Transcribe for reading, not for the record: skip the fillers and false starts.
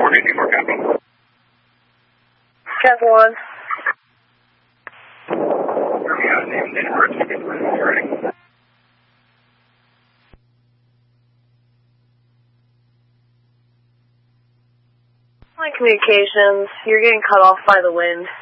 24 Capital. Cap 1. My communications, you're getting cut off by the wind.